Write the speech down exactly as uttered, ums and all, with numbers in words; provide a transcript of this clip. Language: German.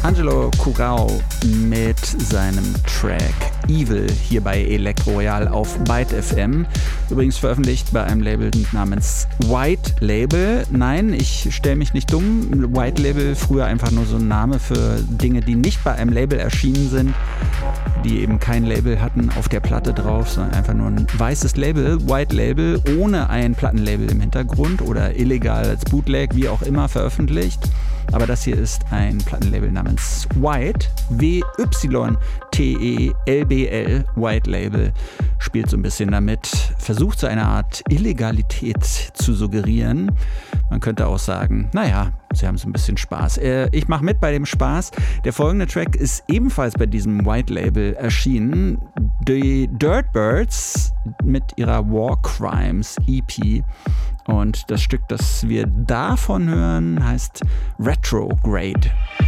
Angelo Curao mit seinem Track Evil hier bei Elektro Royal auf Byte F M. Übrigens veröffentlicht bei einem Label namens White Label. Nein, ich stelle mich nicht dumm. White Label, früher einfach nur so ein Name für Dinge, die nicht bei einem Label erschienen sind, die eben kein Label hatten auf der Platte drauf, sondern einfach nur ein weißes Label, White Label, ohne ein Plattenlabel im Hintergrund oder illegal als Bootleg, wie auch immer, veröffentlicht. Aber das hier ist ein Plattenlabel namens White, W Y T E L B L, White Label, spielt so ein bisschen damit, versucht so eine Art Illegalität zu suggerieren. Man könnte auch sagen, naja, sie haben so ein bisschen Spaß. Äh, ich mache mit bei dem Spaß. Der folgende Track ist ebenfalls bei diesem White Label erschienen. Die Dirtbirds mit ihrer War Crimes E P. Und das Stück, das wir davon hören, heißt Retrograde.